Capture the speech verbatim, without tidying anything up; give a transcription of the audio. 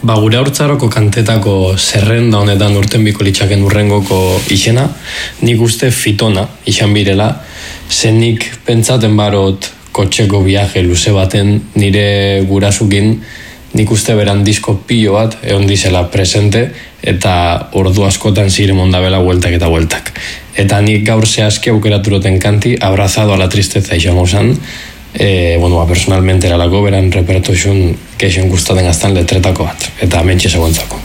Ba, gure haurtzaroko kantetako zerrenda honetan urten biko litzaken urrengoko izena, nik uste Fitona izan birela, zenik pentsaten barot kotxeko viaje luze baten nire gurasukin, nik uste beran disko pilo bat egon dizela presente, eta ordu askotan zire mondabela hueltak eta hueltak. Eta nik gaur zehazki aukeraturoten kanti, Abrazado a la tristeza izango zan, E, bueno, ba, personalmente eralako beran repertoxun keixen gustaten gaztan letretako bat, eta mentxe segontzako.